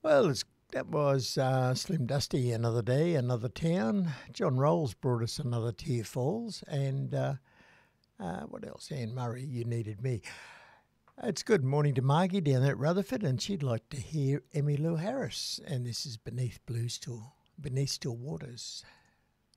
Well, that was Slim Dusty, Another Day, Another Town. John Rolls brought us another Tear Falls. And what else? Anne Murray, You Needed Me. It's good morning to Margie down there at Rutherford, and she'd like to hear Emmylou Harris. And this is Beneath Still Waters.